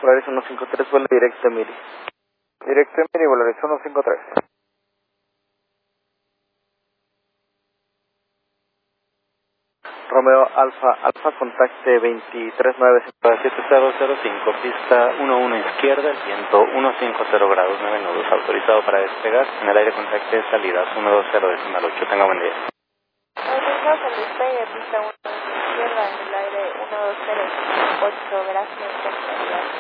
Polaris 153, vuelo directo a Miri. Directo en Miri, Polaris 153. Romeo Alfa, contacte 2397005, pista 11 izquierda, viento 150 grados, 9 nudos, autorizado para despegar, en el aire contacte salida 120.8, tenga buen día. Autorizado para despegue, pista 1 izquierda, en el aire 120.8, gracias,